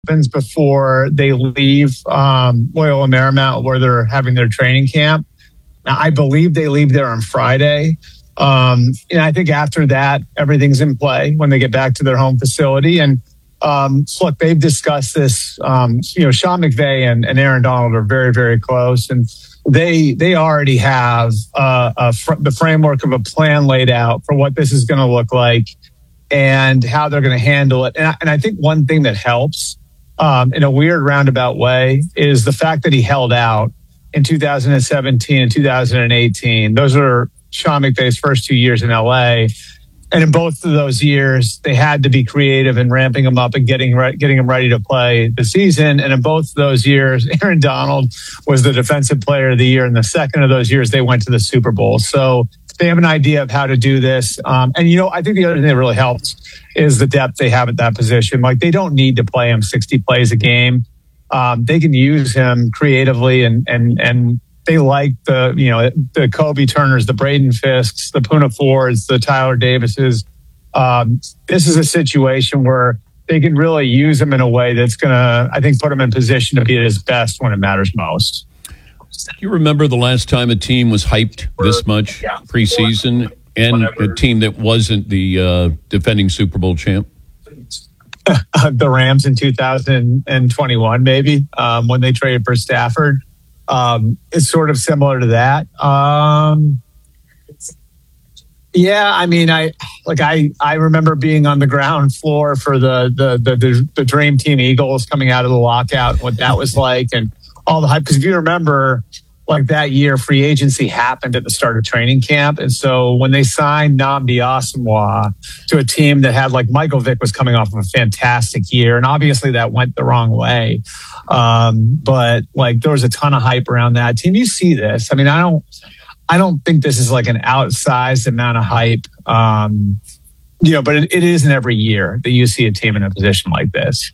happens before they leave Loyola Marymount, where they're having their training camp. Now, I believe they leave there on Friday. And I think after that, everything's in play when they get back to their home facility. And look, they've discussed this. Sean McVay and Aaron Donald are very, very close. And they already have the framework of a plan laid out for what this is going to look like and how they're going to handle it. And I think one thing that helps in a weird roundabout way is the fact that he held out in 2017 and 2018. Those are Sean McVay's first 2 years in LA. And in both of those years, they had to be creative in ramping him up and getting him ready to play the season. And in both of those years, Aaron Donald was the defensive player of the year. In the second of those years, they went to the Super Bowl. So they have an idea of how to do this. I think the other thing that really helps is the depth they have at that position. Like, they don't need to play him 60 plays a game. They can use him creatively and they like the Kobe Turners, the Braden Fisks, the Puna Fords, the Tyler Davises. This is a situation where they can really use him in a way that's going to, I think, put him in position to be at his best when it matters most. You remember the last time a team was hyped this much preseason, and a team that wasn't the defending Super Bowl champ? The Rams in 2021, maybe, when they traded for Stafford. It's sort of similar to that. I remember being on the ground floor for the Dream Team Eagles coming out of the lockout, and what that was like, and all the hype. Because if you remember, like, that year, free agency happened at the start of training camp. And so when they signed Nnamdi Asomugha to a team that had, like, Michael Vick was coming off of a fantastic year, and obviously that went the wrong way. But like, there was a ton of hype around that team. You see this. I mean, I don't think this is like an outsized amount of hype. But it isn't every year that you see a team in a position like this.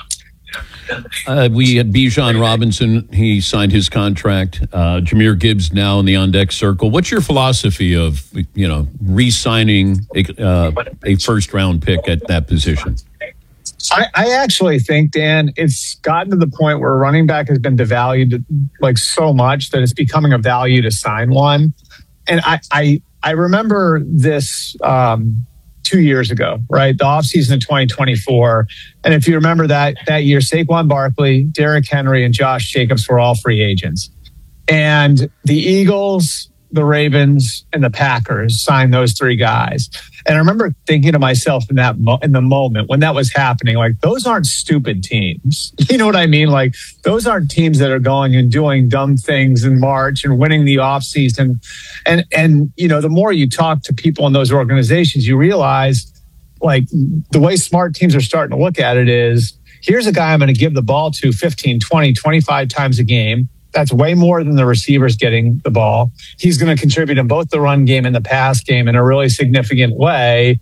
We had Bijan Robinson. He signed his contract. Jahmyr Gibbs now in the on-deck circle. What's your philosophy of, re-signing a first-round pick at that position? I actually think, Dan, it's gotten to the point where running back has been devalued like so much that it's becoming a value to sign one. And I remember this 2 years ago, right? The offseason of 2024. And if you remember that year, Saquon Barkley, Derrick Henry, and Josh Jacobs were all free agents. And the Eagles, the Ravens, and the Packers signed those three guys. And I remember thinking to myself in the moment when that was happening, like, those aren't stupid teams. You know what I mean? Like, those aren't teams that are going and doing dumb things in March and winning the offseason. And the more you talk to people in those organizations, you realize, like, the way smart teams are starting to look at it is, here's a guy I'm going to give the ball to 15, 20, 25 times a game. That's way more than the receivers getting the ball. He's going to contribute in both the run game and the pass game in a really significant way.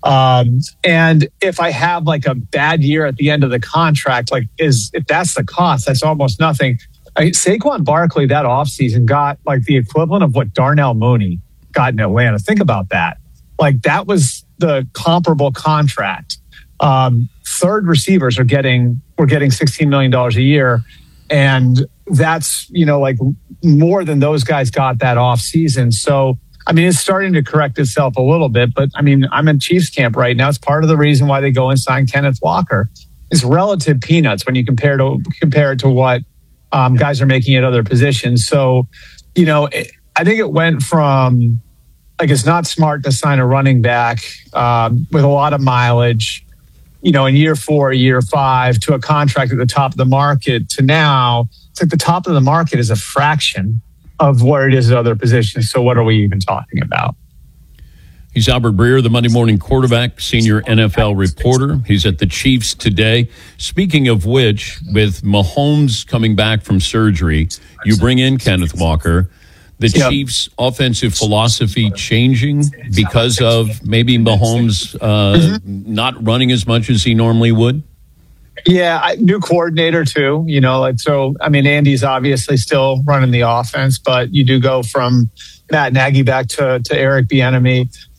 And if I have like a bad year at the end of the contract, if that's the cost, that's almost nothing. Saquon Barkley that offseason got like the equivalent of what Darnell Mooney got in Atlanta. Think about that. Like, that was the comparable contract. Third receivers were getting $16 million a year. And that's, more than those guys got that off season. So, I mean, it's starting to correct itself a little bit, but I mean, I'm in Chiefs camp right now. It's part of the reason why they go and sign Kenneth Walker. It's relative peanuts when you compare it to what guys are making at other positions. So, I think it went from, like, it's not smart to sign a running back with a lot of mileage, in year 4, year 5, to a contract at the top of the market, to now it's like the top of the market is a fraction of where it is at other positions. So what are we even talking about? He's Albert Breer, the Monday Morning Quarterback, senior NFL reporter. He's at the Chiefs today. Speaking of which, with Mahomes coming back from surgery, you bring in Kenneth Walker. The Chiefs' offensive philosophy changing because of maybe Mahomes not running as much as he normally would? Yeah, new coordinator too. Andy's obviously still running the offense, but you do go from Matt Nagy back to Eric Bieniemy.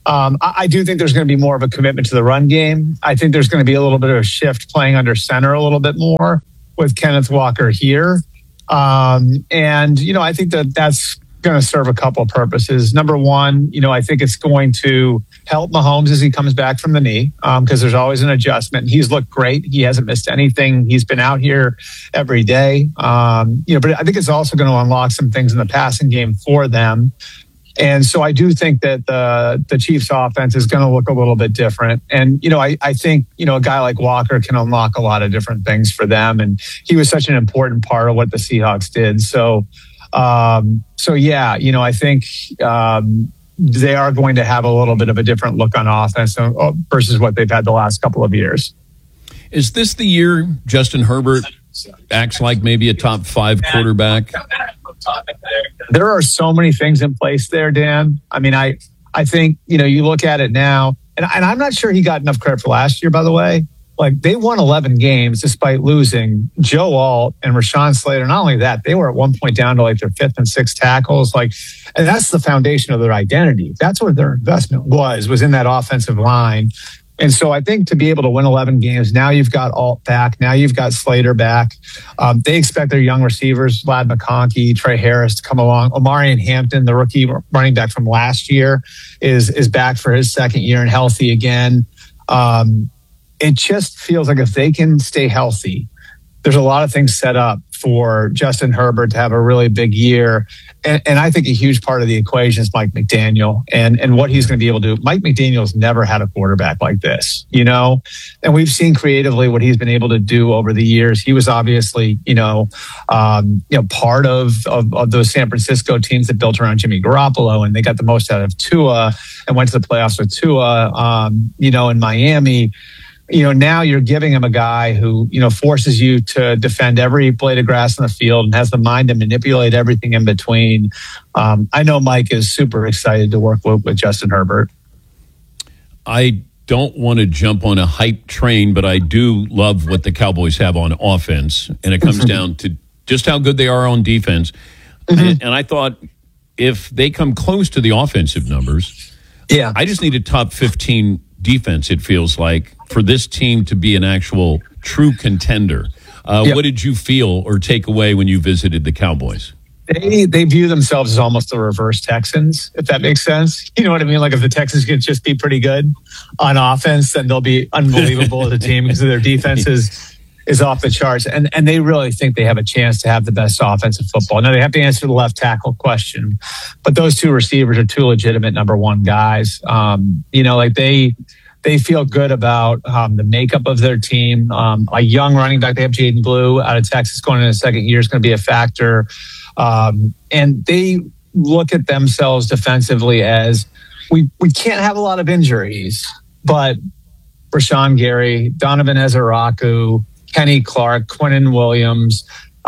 I do think there's going to be more of a commitment to the run game. I think there's going to be a little bit of a shift playing under center a little bit more with Kenneth Walker here. And, I think that's going to serve a couple of purposes. Number one, I think it's going to help Mahomes as he comes back from the knee, because there's always an adjustment. He's looked great. He hasn't missed anything. He's been out here every day. But I think it's also going to unlock some things in the passing game for them. And so I do think that the Chiefs offense is going to look a little bit different. And, I think, a guy like Walker can unlock a lot of different things for them. And he was such an important part of what the Seahawks did. So yeah, I think they are going to have a little bit of a different look on offense versus what they've had the last couple of years. Is this the year Justin Herbert acts like maybe a top 5 quarterback? There are so many things in place there, Dan. I mean, I think, you look at it now, and I'm not sure he got enough credit for last year, by the way. Like, they won 11 games despite losing Joe Alt and Rashawn Slater. Not only that, they were at one point down to like their 5th and 6th tackles. And that's the foundation of their identity. That's what their investment was in that offensive line. And so I think to be able to win 11 games, now you've got Alt back, now you've got Slater back. They expect their young receivers, Vlad McConkey, Trey Harris, to come along. Omarion Hampton, the rookie running back from last year, is back for his second year and healthy again. It just feels like if they can stay healthy, there's a lot of things set up for Justin Herbert to have a really big year. And I think a huge part of the equation is Mike McDaniel and what he's going to be able to do. Mike McDaniel's never had a quarterback like this, and we've seen creatively what he's been able to do over the years. He was obviously, part of those San Francisco teams that built around Jimmy Garoppolo, and they got the most out of Tua and went to the playoffs with Tua, in Miami. Now you're giving him a guy who, forces you to defend every blade of grass in the field and has the mind to manipulate everything in between. I know Mike is super excited to work with Justin Herbert. I don't want to jump on a hype train, but I do love what the Cowboys have on offense. And it comes down to just how good they are on defense. Mm-hmm. And I thought if they come close to the offensive numbers, I just need a top 15 defense, it feels like, for this team to be an actual true contender. What did you feel or take away when you visited the Cowboys? They view themselves as almost the reverse Texans, if that makes sense. You know what I mean? Like, if the Texans can just be pretty good on offense, then they'll be unbelievable as a team because their defense is off the charts. And they really think they have a chance to have the best offensive football. Now, they have to answer the left tackle question, but those two receivers are two legitimate number one guys. They feel good about the makeup of their team. A young running back, they have Jaden Blue out of Texas going in his second year, is going to be a factor. And they look at themselves defensively as we can't have a lot of injuries, but Rashawn Gary, Donovan Ezeraku, Kenny Clark, Quinnen Williams,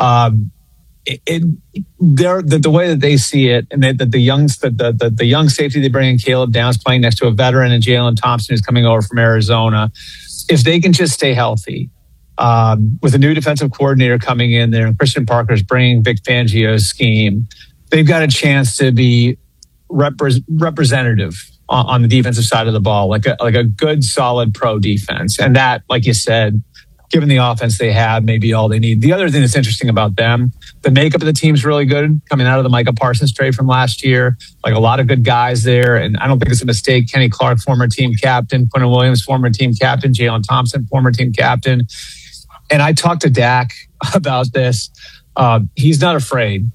the way that they see it, and that the young safety they bring in, Caleb Downs, playing next to a veteran, and Jalen Thompson, who's coming over from Arizona, if they can just stay healthy, with a new defensive coordinator coming in there, and Christian Parker's bringing Vic Fangio's scheme, they've got a chance to be representative on the defensive side of the ball, like a good, solid pro defense. And that, like you said, given the offense they have, maybe all they need. The other thing that's interesting about them, the makeup of the team's really good, coming out of the Micah Parsons trade from last year. Like, a lot of good guys there, and I don't think it's a mistake. Kenny Clark, former team captain; Quinnen Williams, former team captain; Jalen Thompson, former team captain. And I talked to Dak about this. He's not afraid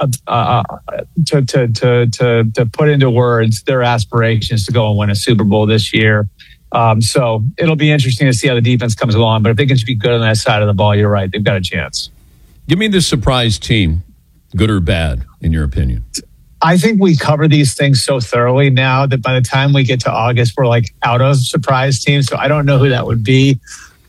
to put into words their aspirations to go and win a Super Bowl this year. So it'll be interesting to see how the defense comes along. But if they can just be good on that side of the ball, you're right. They've got a chance. Give me the surprise team, good or bad, in your opinion. I think we cover these things so thoroughly now that by the time we get to August, we're like out of surprise teams. So I don't know who that would be.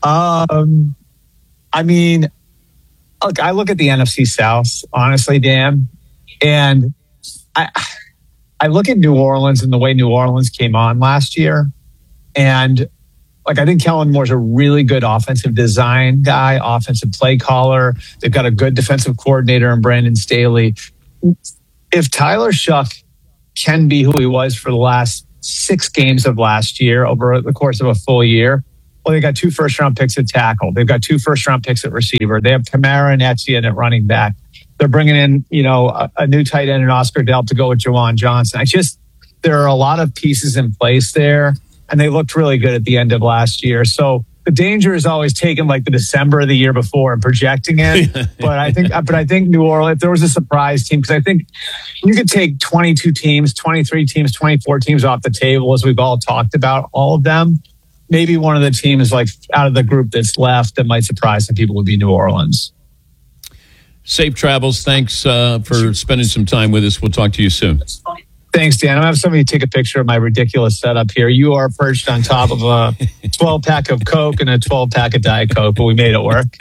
I mean, look, I look at the NFC South, honestly, Dan, and I look at New Orleans and the way New Orleans came on last year. And like, I think Kellen Moore's a really good offensive design guy, offensive play caller. They've got a good defensive coordinator in Brandon Staley. If Tyler Shuck can be who he was for the last 6 games of last year over the course of a full year. Well, they got 2 first-round picks at tackle. They've got 2 first-round picks at receiver. They have Kamara and Etienne at running back. They're bringing in, a new tight end and Oscar Delp to go with Jawan Johnson. There are a lot of pieces in place there, and they looked really good at the end of last year. So the danger is always taking like the December of the year before and projecting it. but I think New Orleans, if there was a surprise team, because I think you could take 22 teams, 23 teams, 24 teams off the table, as we've all talked about, all of them. Maybe one of the teams like out of the group that's left that might surprise some people would be New Orleans. Safe travels. Thanks for spending some time with us. We'll talk to you soon. Thanks, Dan. I'm going to have somebody take a picture of my ridiculous setup here. You are perched on top of a 12-pack of Coke and a 12-pack of Diet Coke, but we made it work.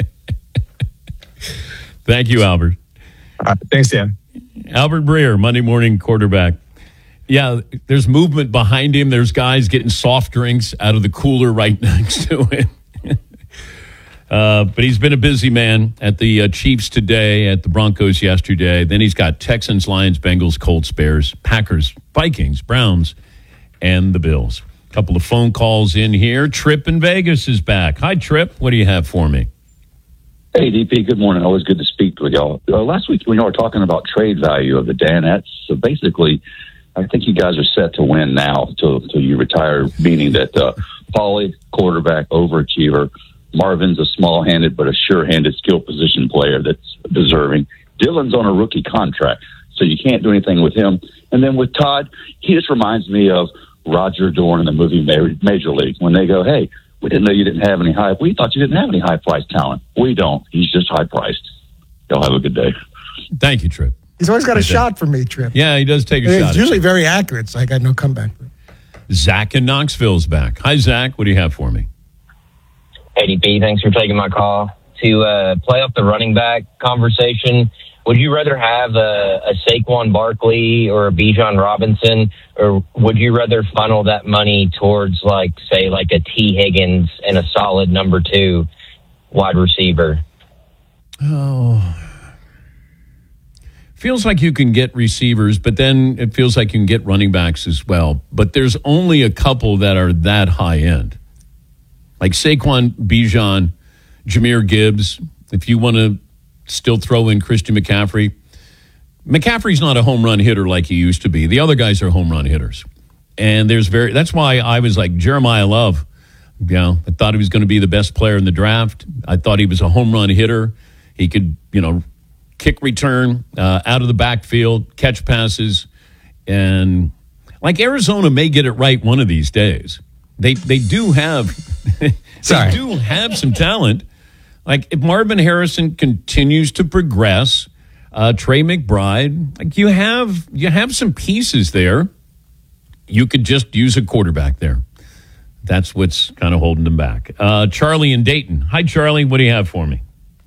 Thank you, Albert. All right. Thanks, Dan. Albert Breer, Monday morning quarterback. Yeah, there's movement behind him. There's guys getting soft drinks out of the cooler right next to him. But he's been a busy man at the Chiefs today, at the Broncos yesterday. Then he's got Texans, Lions, Bengals, Colts, Bears, Packers, Vikings, Browns, and the Bills. A couple of phone calls in here. Trip in Vegas is back. Hi, Trip. What do you have for me? Hey, DP. Good morning. Always good to speak with y'all. Last week, we were talking about trade value of the Danettes. So basically, I think you guys are set to win now till you retire, meaning that Paulie, quarterback, overachiever. Marvin's a small-handed but a sure-handed skill position player that's deserving. Dylan's on a rookie contract, so you can't do anything with him. And then with Todd, he just reminds me of Roger Dorn in the movie Major League when they go, hey, we didn't know you didn't have any high. We thought you didn't have any high-priced talent. We don't. He's just high-priced. Y'all have a good day. Thank you, Trip. He's always got a shot for me, Trip. Yeah, he does take a shot. It's usually very accurate, so I got no comeback. Zach in Knoxville's back. Hi, Zach. What do you have for me? ADP, thanks for taking my call. To play off the running back conversation, would you rather have a Saquon Barkley or a Bijan Robinson, or would you rather funnel that money towards, like a T. Higgins and a solid number 2 wide receiver? Oh, feels like you can get receivers, but then it feels like you can get running backs as well. But there's only a couple that are that high end. Like Saquon, Bijan, Jahmyr Gibbs, if you want to still throw in Christian McCaffrey. McCaffrey's not a home run hitter like he used to be. The other guys are home run hitters. And that's why I was like Jeremiah Love. I thought he was going to be the best player in the draft. I thought he was a home run hitter. He could, kick return out of the backfield, catch passes. And like Arizona may get it right one of these days. They do have some talent. Like if Marvin Harrison continues to progress, Trey McBride, like you have some pieces there. You could just use a quarterback there. That's what's kind of holding them back. Charlie in Dayton. Hi, Charlie. What do you have for me?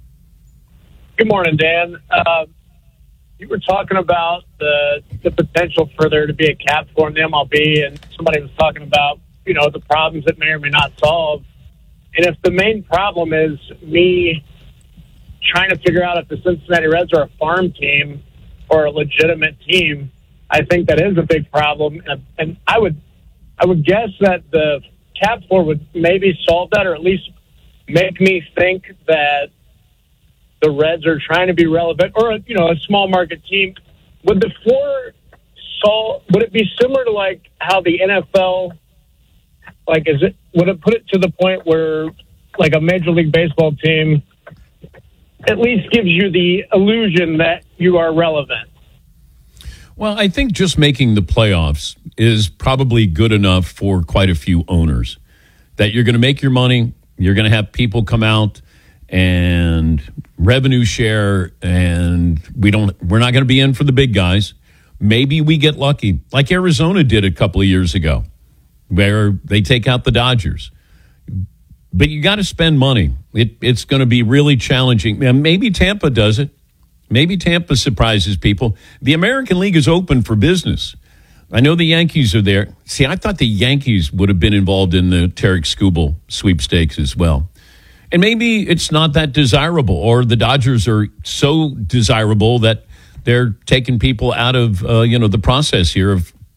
Good morning, Dan. You were talking about the potential for there to be a cap floor in the MLB, and somebody was talking about the problems it may or may not solve. And if the main problem is me trying to figure out if the Cincinnati Reds are a farm team or a legitimate team, I think that is a big problem. And I would guess that the cap floor would maybe solve that, or at least make me think that the Reds are trying to be relevant, or a small market team. Would the floor solve? Would it be similar to like how the NFL? Like, would it put it to the point where, like, a Major League Baseball team at least gives you the illusion that you are relevant? Well, I think just making the playoffs is probably good enough for quite a few owners. That you're going to make your money, you're going to have people come out and revenue share, and we're not going to be in for the big guys. Maybe we get lucky, like Arizona did a couple of years ago, where they take out the Dodgers. But you got to spend money. It's going to be really challenging. And maybe Tampa does it. Maybe Tampa surprises people. The American League is open for business. I know the Yankees are there. See, I thought the Yankees would have been involved in the Tarek Skubal sweepstakes as well. And maybe it's not that desirable, or the Dodgers are so desirable that they're taking people out of the process here of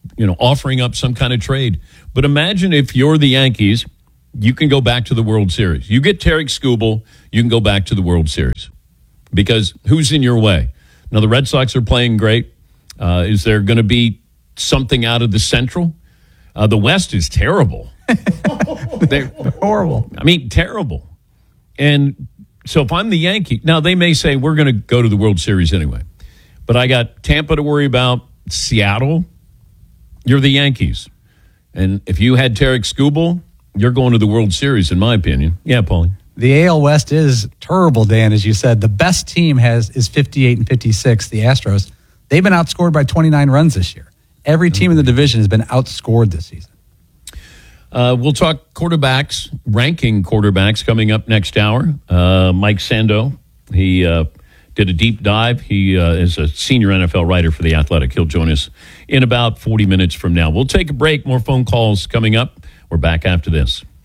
offering up some kind of trade. But imagine if you're the Yankees, you can go back to the World Series. You get Tarek Skubal, you can go back to the World Series. Because who's in your way? Now, the Red Sox are playing great. Is there going to be something out of the Central? The West is terrible. They're horrible. I mean, terrible. And so if I'm the Yankee, now they may say we're going to go to the World Series anyway. But I got Tampa to worry about, Seattle. You're the Yankees. And if you had Tarek Skubal, you're going to the World Series, in my opinion. Yeah, Paulie. The AL West is terrible, Dan, as you said. The best team is 58 and 56, the Astros. They've been outscored by 29 runs this year. Every team in the division has been outscored this season. We'll talk quarterbacks, ranking quarterbacks coming up next hour. Mike Sando, he did a deep dive. He is a senior NFL writer for The Athletic. He'll join us in about 40 minutes from now. We'll take a break. More phone calls coming up. We're back after this.